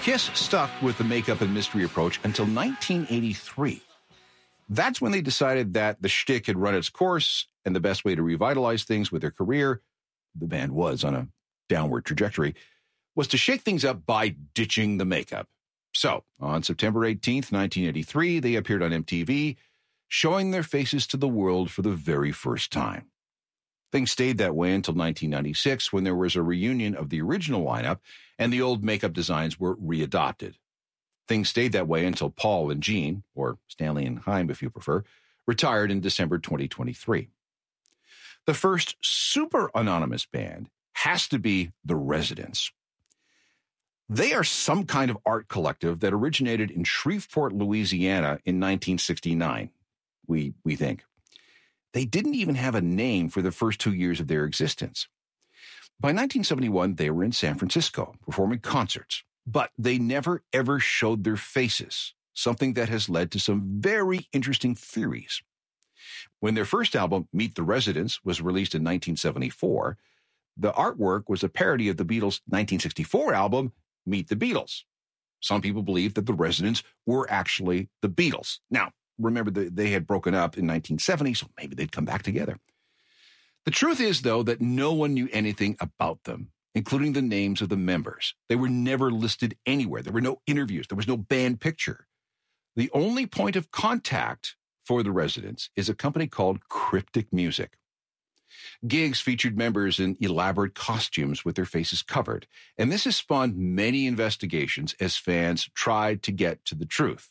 Kiss stuck with the makeup and mystery approach until 1983. That's when they decided that the shtick had run its course, and the best way to revitalize things with their career, the band was on a downward trajectory, was to shake things up by ditching the makeup. So, on September 18th, 1983, they appeared on MTV, showing their faces to the world for the very first time. Things stayed that way until 1996, when there was a reunion of the original lineup and the old makeup designs were readopted. Things stayed that way until Paul and Gene, or Stanley and Haim if you prefer, retired in December 2023. The first super anonymous band has to be The Residents. They are some kind of art collective that originated in Shreveport, Louisiana in 1969, we think. They didn't even have a name for the first 2 years of their existence. By 1971, they were in San Francisco performing concerts, but they never ever showed their faces, something that has led to some very interesting theories. When their first album, Meet the Residents, was released in 1974, the artwork was a parody of the Beatles' 1964 album, Meet the Beatles. Some people believe that the Residents were actually the Beatles. Now, remember, they had broken up in 1970, so maybe they'd come back together. The truth is, though, that no one knew anything about them, including the names of the members. They were never listed anywhere. There were no interviews. There was no band picture. The only point of contact for the Residents is a company called Cryptic Music. Gigs featured members in elaborate costumes with their faces covered, and this has spawned many investigations as fans tried to get to the truth.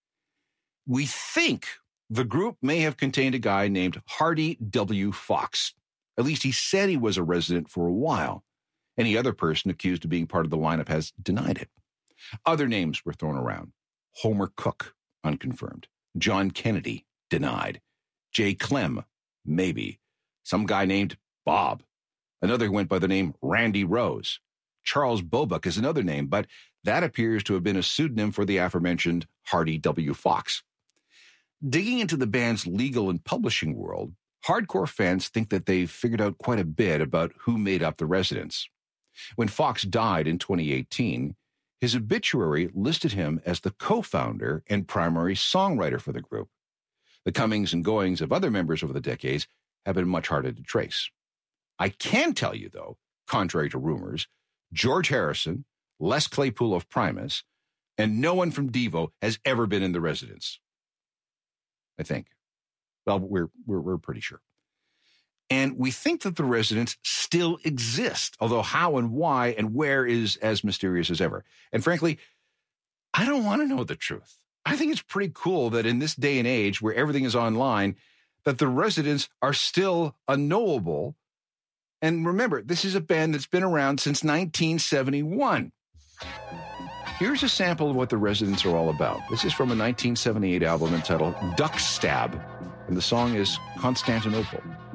We think the group may have contained a guy named Hardy W. Fox. At least he said he was a resident for a while. Any other person accused of being part of the lineup has denied it. Other names were thrown around. Homer Cook, unconfirmed. John Kennedy, denied. Jay Clem, maybe. Some guy named Bob. Another went by the name Randy Rose. Charles Bobuck is another name, but that appears to have been a pseudonym for the aforementioned Hardy W. Fox. Digging into the band's legal and publishing world, hardcore fans think that they've figured out quite a bit about who made up the Residents. When Fox died in 2018, his obituary listed him as the co-founder and primary songwriter for the group. The comings and goings of other members over the decades have been much harder to trace. I can tell you, though, contrary to rumors, George Harrison, Les Claypool of Primus, and no one from Devo has ever been in the Residents. I think. Well, we're pretty sure. And we think that the Residents still exist, although how and why and where is as mysterious as ever. And frankly, I don't want to know the truth. I think it's pretty cool that in this day and age where everything is online, that the Residents are still unknowable. And remember, this is a band that's been around since 1971. Here's a sample of what the Residents are all about. This is from a 1978 album entitled Duck Stab, and the song is Constantinople.